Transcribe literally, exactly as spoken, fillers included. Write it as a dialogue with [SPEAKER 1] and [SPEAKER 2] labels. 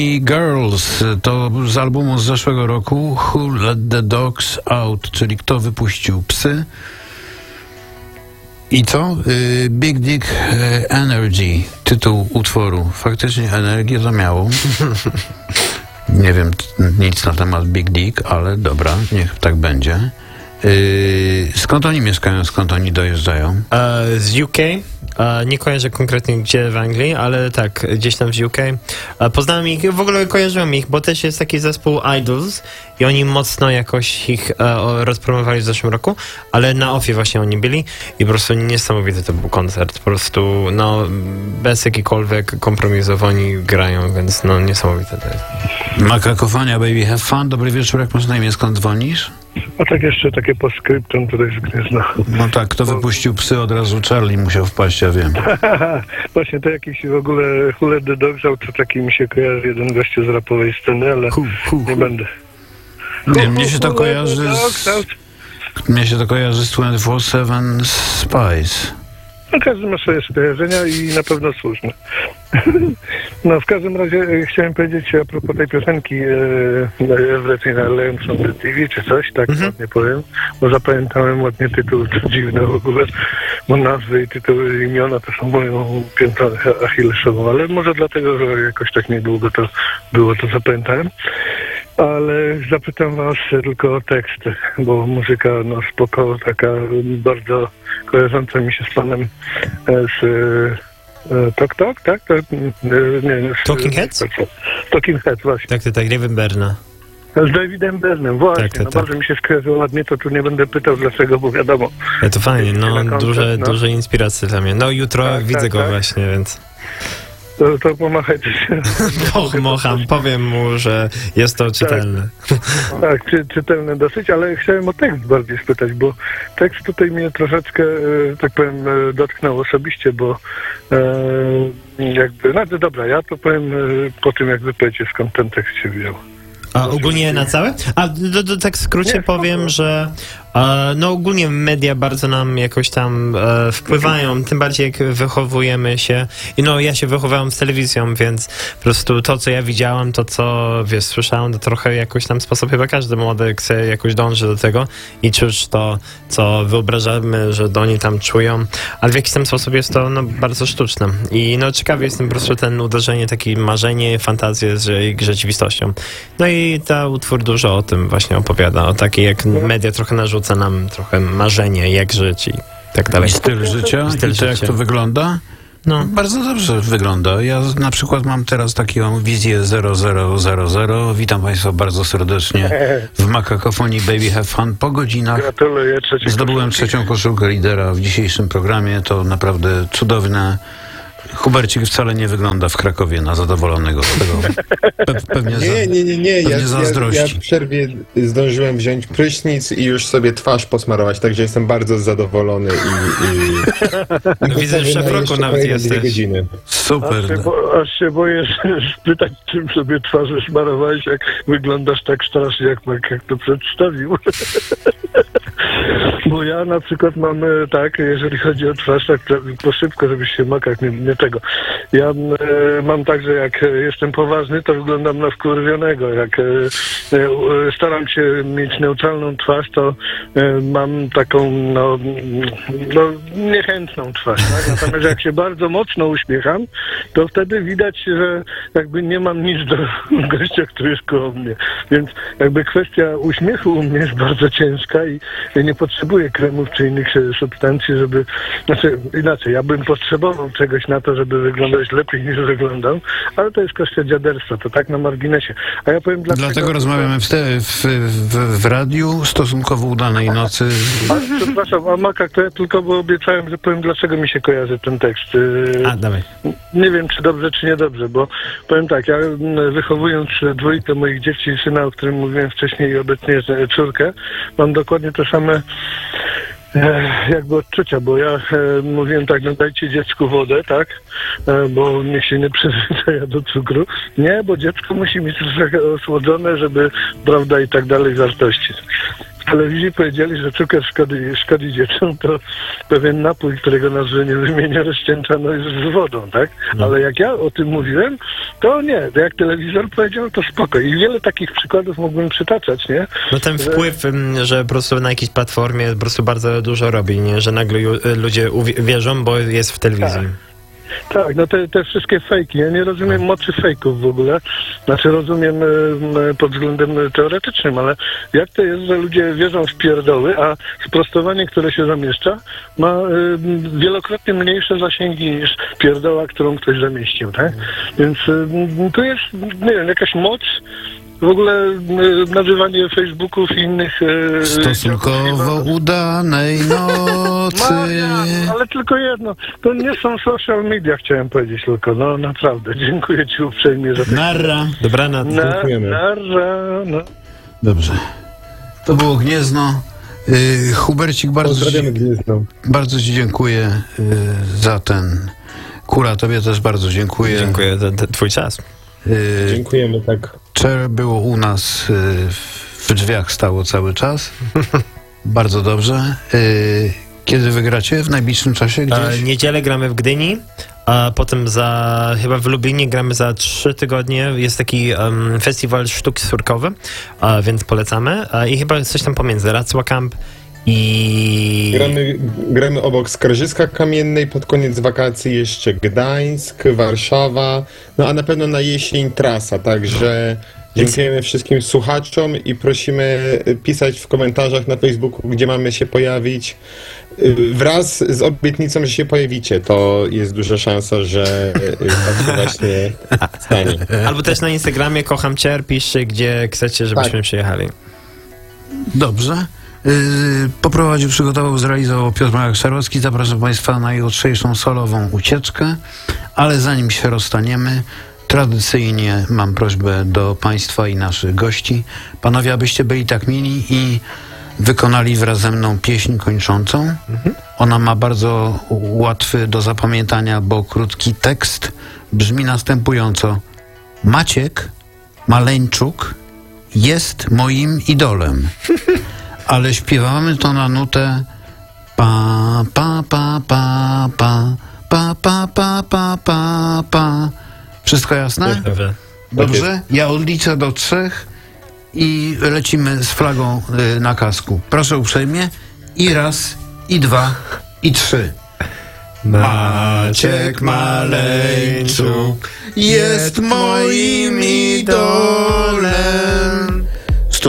[SPEAKER 1] Girls to z albumu z zeszłego roku Who Let the Dogs Out, czyli Kto wypuścił psy. I co? Y, Big Dick Energy, tytuł utworu. Faktycznie energię to miało. Nie wiem nic na temat Big Dick, ale dobra, niech tak będzie. Y, skąd oni mieszkają, skąd oni dojeżdżają?
[SPEAKER 2] Uh, z U K. Uh, nie kojarzę konkretnie gdzie w Anglii, ale tak, gdzieś tam z U K. Uh, poznałem ich, w ogóle kojarzyłem ich, bo też jest taki zespół Idols i oni mocno jakoś ich uh, rozpromowali w zeszłym roku, ale na Ofie właśnie oni byli i po prostu niesamowity to był koncert. Po prostu, no, bez jakichkolwiek kompromisów oni grają, więc no, niesamowite to jest.
[SPEAKER 1] Makakofonia, baby, have fun. Dobry wieczór, jak masz na imię, skąd dzwonisz?
[SPEAKER 3] A tak jeszcze takie postscriptum tutaj z Gniezna.
[SPEAKER 1] No tak, kto wypuścił psy, od razu Charlie musiał wpaść, ja wiem.
[SPEAKER 3] Właśnie to jakiś w ogóle Who Let the Dogs Out, to taki mi się kojarzy jeden gościu z rapowej sceny, ale hu, hu, hu. nie będę.
[SPEAKER 1] Nie, mnie się to kojarzy z... Mnie się to kojarzy z dwadzieścia cztery siedem Spice.
[SPEAKER 3] No każdy ma swoje skojarzenia i na pewno słuszne. No w każdym razie e, chciałem powiedzieć a propos tej piosenki e, Everything I Learned from the T V czy coś, tak mm-hmm. ładnie powiem, bo zapamiętałem ładnie tytuł, to dziwne w ogóle, bo nazwy i tytuły imiona to są moją piętą achillesową, ale może dlatego, że jakoś tak niedługo to było, to zapamiętałem. Ale zapytam was tylko o teksty, bo muzyka no spoko, taka bardzo kojarząca mi się z panem z e, Tok Tok, tak? tak? Nie, nie, z,
[SPEAKER 2] Talking Heads?
[SPEAKER 3] Talking Heads, właśnie.
[SPEAKER 2] Tak, to tak, David Byrne.
[SPEAKER 3] Z Davidem Byrnem, właśnie. Tak, tak, no tak. Bardzo mi się skojarzyło ładnie, to tu nie będę pytał dlaczego, bo wiadomo.
[SPEAKER 2] Ja to fajnie, no koncert, duże, no. duże inspiracje dla mnie. No jutro tak, widzę tak, go tak. właśnie, więc...
[SPEAKER 3] To, to pomachajcie się.
[SPEAKER 2] Pomacham, powiem mu, że jest to czytelne.
[SPEAKER 3] Tak, tak czy, czytelne dosyć, ale chciałem o tekst bardziej spytać, bo tekst tutaj mnie troszeczkę, tak powiem, dotknął osobiście, bo e, jakby, no dobra, ja to powiem po tym, jak wy powiecie, skąd ten tekst się wziął.
[SPEAKER 2] A ogólnie na całe? A do, do, tak w skrócie nie, powiem, że e, no ogólnie media bardzo nam jakoś tam e, wpływają, tym bardziej jak wychowujemy się. I no ja się wychowałem z telewizją, więc po prostu to, co ja widziałam, to, co wiesz, słyszałem, to trochę jakoś tam sposób, chyba każdy młody chce jakoś dąży do tego i czuć to, co wyobrażamy, że oni tam czują, ale w jakiś tam sposób jest to no, bardzo sztuczne. I no ciekawy jestem po prostu ten uderzenie, takie marzenie, fantazję z rzeczywistością. No i I ta utwór dużo o tym właśnie opowiada, o takiej jak media trochę narzuca nam trochę marzenie, jak żyć i tak dalej.
[SPEAKER 1] I styl życia, I, styl i to życia. Jak to wygląda? No. Bardzo dobrze wygląda. Ja na przykład mam teraz taką wizję zero zero zero zero. Witam państwa bardzo serdecznie w Makakofonii Baby Have Fun po godzinach.
[SPEAKER 3] Gratuluję.
[SPEAKER 1] Zdobyłem trzecią koszulkę lidera w dzisiejszym programie. To naprawdę cudowne. Hubercik wcale nie wygląda w Krakowie na zadowolonego z tego. Pe- pewnie
[SPEAKER 4] nie, nie, nie, nie.
[SPEAKER 1] Pewnie
[SPEAKER 4] ja,
[SPEAKER 1] zazdrości.
[SPEAKER 4] Ja, ja w przerwie zdążyłem wziąć prysznic i już sobie twarz posmarować, także jestem bardzo zadowolony i... i, i
[SPEAKER 2] widzę, że w roku nawet jesteś.
[SPEAKER 4] Godziny.
[SPEAKER 1] Super.
[SPEAKER 3] Aż się, bo, aż się boję spytać, czym sobie twarz smarowałeś, jak wyglądasz tak strasznie, jak Mark jak to przedstawił. Bo ja na przykład mam tak, jeżeli chodzi o twarz, tak po szybko, żebyś się makak nie, nie tego. Ja e, mam tak, że jak jestem poważny, to wyglądam na wkurwionego. Jak e, e, staram się mieć neutralną twarz, to e, mam taką no, no niechętną twarz. Tak? Natomiast jak się bardzo mocno uśmiecham, to wtedy widać, że jakby nie mam nic do gościa, który jest koło mnie. Więc jakby kwestia uśmiechu u mnie jest bardzo ciężka i nie potrzebuję kremów czy innych substancji, żeby... Znaczy, inaczej, ja bym potrzebował czegoś na to, żeby wyglądać lepiej niż wyglądam, ale to jest kwestia dziaderstwa, to tak na marginesie. A ja powiem dlaczego...
[SPEAKER 1] Dlatego rozmawiamy w, te, w, w, w radiu stosunkowo udanej nocy.
[SPEAKER 3] A, przepraszam, a Makak, to ja tylko bo obiecałem, że powiem dlaczego mi się kojarzy ten tekst.
[SPEAKER 2] A, dawaj.
[SPEAKER 3] Nie wiem, czy dobrze, czy niedobrze, bo powiem tak, ja wychowując dwójkę moich dzieci i syna, o którym mówiłem wcześniej i obecnie córkę, mam dokładnie te same jakby odczucia, bo ja e, mówiłem tak, no dajcie dziecku wodę, tak, e, bo niech się nie przyzwyczaja do cukru. Nie, bo dziecko musi mieć trochę osłodzone, żeby, prawda, i tak dalej wartości. telewizji powiedzieli, że cukier szkodzi, szkodzi dzieciom, to pewien napój, którego nazwy nie wymienię, rozcieńczano już z wodą, tak?
[SPEAKER 2] No.
[SPEAKER 3] Ale jak ja o tym mówiłem, to nie. Jak telewizor powiedział, to spoko. I wiele takich przykładów mógłbym przytaczać, nie?
[SPEAKER 2] No ten wpływ, ym, że po prostu na jakiejś platformie po prostu bardzo dużo robi, nie? Że nagle ju, ludzie uwi- wierzą, bo jest w telewizji.
[SPEAKER 3] Tak. Tak, no te, te wszystkie fejki. Ja nie rozumiem mocy fejków w ogóle. Znaczy rozumiem e, pod względem teoretycznym, ale jak to jest, że ludzie wierzą w pierdoły, a sprostowanie, które się zamieszcza, ma e, wielokrotnie mniejsze zasięgi niż pierdoła, którą ktoś zamieścił, tak? Więc e, tu jest, nie wiem, jakaś moc. W ogóle e, nazywanie Facebooków i innych... E,
[SPEAKER 1] Stosunkowo udanej nocy.
[SPEAKER 3] Maria, ale tylko jedno. To nie są social media, chciałem powiedzieć tylko. No naprawdę. Dziękuję ci uprzejmie za to.
[SPEAKER 1] Narra.
[SPEAKER 2] Dobranoc.
[SPEAKER 3] Na,
[SPEAKER 4] Dziękujemy.
[SPEAKER 3] narra, no.
[SPEAKER 1] Dobrze. To było Gniezno. Y, Hubercik, bardzo
[SPEAKER 4] Pozdrawiamy
[SPEAKER 1] ci,
[SPEAKER 4] Gniezno.
[SPEAKER 1] bardzo ci dziękuję y, za ten... Kura, tobie też bardzo dziękuję.
[SPEAKER 2] Dziękuję za za twój czas.
[SPEAKER 1] Y,
[SPEAKER 4] Dziękujemy, tak.
[SPEAKER 1] Cher było u nas y, w drzwiach stało cały czas. Bardzo dobrze. Y, kiedy wygracie? W najbliższym czasie
[SPEAKER 2] E,
[SPEAKER 1] gdzieś?
[SPEAKER 2] niedzielę gramy w Gdyni, a potem za, chyba w Lublinie gramy za trzy tygodnie. Jest taki um, festiwal sztuki surkowy, a, więc polecamy. A, I chyba coś tam pomiędzy, Racła Camp i...
[SPEAKER 4] Gramy, gramy obok Skarżyska Kamiennej, pod koniec wakacji jeszcze Gdańsk, Warszawa, no a na pewno na jesień trasa, także dziękujemy wszystkim słuchaczom i prosimy pisać w komentarzach na Facebooku, gdzie mamy się pojawić, wraz z obietnicą, że się pojawicie. To jest duża szansa, że tak się właśnie stanie.
[SPEAKER 2] Albo też na Instagramie Kocham Cier, piszcie, gdzie chcecie, żebyśmy
[SPEAKER 4] Tak.
[SPEAKER 2] przyjechali.
[SPEAKER 1] Dobrze. Yy, poprowadził, przygotował, zrealizował Piotr Marek-Sarowski. Zapraszam Państwa na jutrzejszą solową ucieczkę, ale zanim się rozstaniemy, tradycyjnie mam prośbę do Państwa i naszych gości. Panowie, abyście byli tak mili i wykonali wraz ze mną pieśń kończącą. Ona ma bardzo łatwy do zapamiętania, bo krótki tekst brzmi następująco. Maciek Maleńczuk jest moim idolem. Ale śpiewamy to na nutę pa pa pa pa pa pa pa pa pa pa pa. Wszystko jasne?
[SPEAKER 2] Dobrze.
[SPEAKER 1] Dobrze? Ja odliczę do trzech i lecimy z flagą y, na kasku. Proszę uprzejmie. I raz, i dwa, i trzy. Maciek Maleńczuk jest moim idolem.